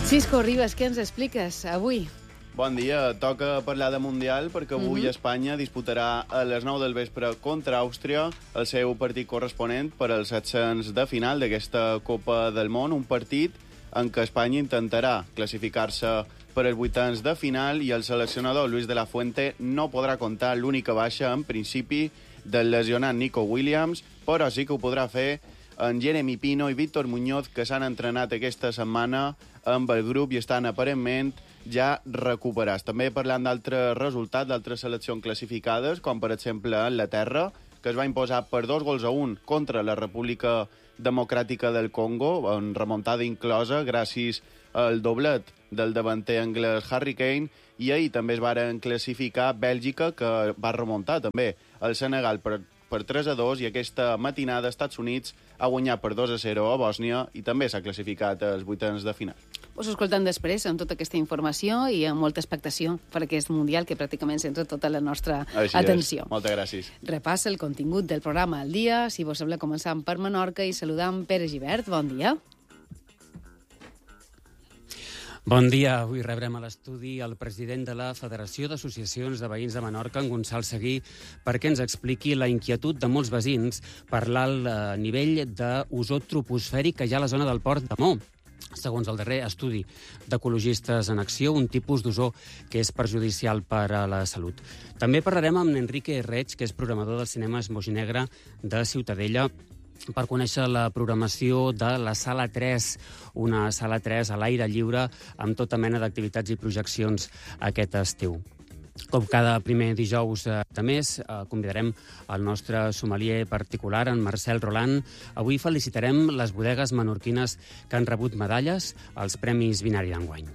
Cisco Ribas, què ens expliques avui? Bon dia. Toca parlar de Mundial perquè avui Espanya disputarà a les 9 del vespre contra Àustria el seu partit corresponent per als 700 de final d'aquesta Copa del Món, un partit en què Espanya intentarà classificar-se per als vuitens de final i el seleccionador Luis de la Fuente no podrà comptar l'única baixa, en principi, del lesionat Nico Williams, però sí que ho podrà fer en Jeremy Pino i Víctor Muñoz, que s'han entrenat aquesta setmana amb el grup i estan aparentment ja recuperats. També parlant d'altres resultats, d'altres seleccions classificades, com per exemple Anglaterra, que es va imposar per 2-1 contra la República Democràtica del Congo, en remuntada inclosa gràcies al doblet del davanter anglès Harry Kane, i ahir també es varen classificar Bèlgica, que va remuntar també el Senegal per 3-2, i aquesta matinada Estats Units ha guanyat per 2-0 a Bòsnia i també s'ha classificat als vuitens de final. Us escoltem després amb tota aquesta informació i amb molta expectació per aquest Mundial que pràcticament centra tota la nostra atenció. Moltes gràcies. Repassa el contingut del programa al dia. Si vos sembla, començam per Menorca i saludam Pere Gibert. Bon dia. Bon dia. Avui rebrem a l'estudi el president de la Federació d'Associacions de Veïns de Menorca, en Gonçal Seguí, perquè ens expliqui la inquietud de molts veïns per l'alt nivell d'ozó troposfèric que hi ha a la zona del Port de Mó. Segons el darrer estudi d'Ecologistes en Acció, un tipus d'ozó que és perjudicial per a la salut. També parlarem amb Enrique Reig, que és programador del cinema Esmoginegre de Ciutadella, per conèixer la programació de la Sala 3, una Sala 3 a l'aire lliure amb tota mena d'activitats i projeccions aquest estiu. Com cada primer dijous de mes, convidarem el nostre sommelier particular, en Marcel Roland. Avui felicitarem les bodegues menorquines que han rebut medalles als Premis Binari d'enguany.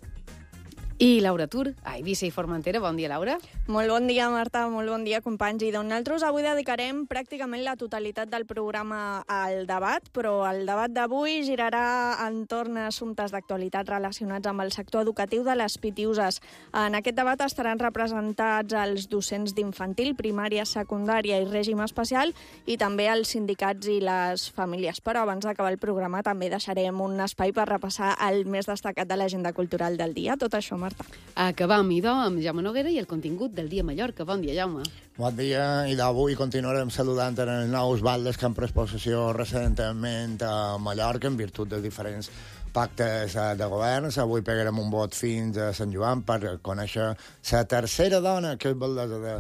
I Laura Tur, a Eivissa i Formentera. Bon dia, Laura. Molt bon dia, Marta. Molt bon dia, companys. I nosaltres avui dedicarem pràcticament la totalitat del programa al debat, però el debat d'avui girarà entorn a assumptes d'actualitat relacionats amb el sector educatiu de les Pitiuses. En aquest debat estaran representats els docents d'infantil, primària, secundària i règim especial, i també els sindicats i les famílies. Però abans d'acabar el programa també deixarem un espai per repassar el més destacat de l'agenda cultural del dia. Tot això, Marta. Acabam, idò, amb Jaume Noguera i el contingut del Dia Mallorca. Bon dia, Jaume. Bon dia, i d'avui continuarem saludant els nous baldes que han pres possessió recentment a Mallorca en virtut de diferents pactes de governs. Avui pegarem un vot fins a Sant Joan per conèixer la tercera dona que és baldesa de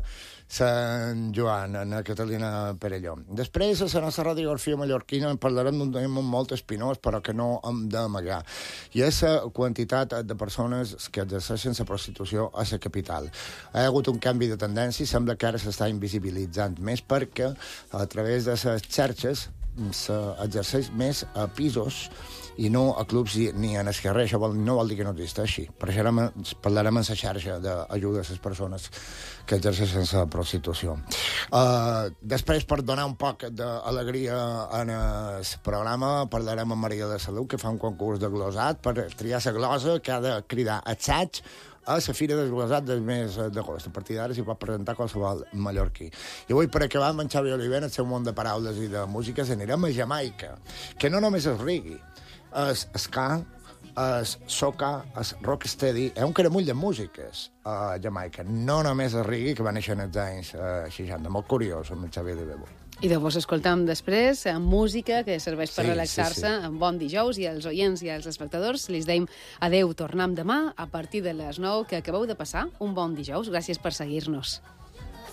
Sant Joan, Ana Catalina Perelló. Després, a la nostra radiografia mallorquina, parlarem d'un tema molt espinós, però que no hem d'amagar. I és la quantitat de persones que exerceixen la prostitució a la capital. Ha hagut un canvi de tendència i sembla que ara s'està invisibilitzant més perquè a través de les xarxes s'exerceix més a pisos i no a clubs ni en el carrer. Això no vol dir que no existeixi. Per això parlarem en la xarxa d'ajuda a les persones que exerceixen la prostitució. Després, per donar un poc d'alegria en el programa, parlarem amb Maria de Salut, que fa un concurs de glosat per triar la glosa que ha de cridar assaig a la Fira del Glosat del mes d'agost. A partir d'ara s'hi pot presentar qualsevol mallorquí. I avui, per acabar, amb en Xavi Oliver, el seu món de paraules i de músiques, anirem a Jamaica, que no només és reggae, és ska, és soca, és rocksteady, és un caramull de músiques a Jamaica. No només és reggae, que va néixer en els anys 60. Molt curiós, amb en Xavi Oliver. I de vos escoltam després amb música que serveix per relaxar-se en bon dijous, i als oients i als espectadors les deim adeu, tornem demà a partir de les 9, que acabeu de passar un bon dijous. Gràcies per seguir-nos.